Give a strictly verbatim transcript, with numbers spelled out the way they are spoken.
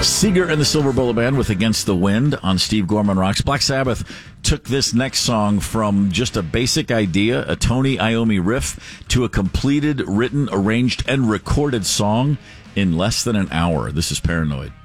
Seeger and the Silver Bullet Band with Against the Wind on Steve Gorman Rocks. Black Sabbath took this next song from just a basic idea, a Tony Iommi riff, to a completed, written, arranged, and recorded song in less than an hour. This is Paranoid.